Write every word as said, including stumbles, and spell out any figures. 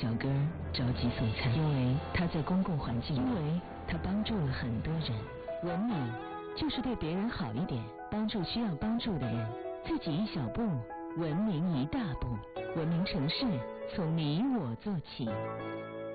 小哥着急送餐，因为他在公共环境，因为他帮助了很多人。文明就是对别人好一点，帮助需要帮助的人，自己一小步，文明一大步。文明城市从你我做起。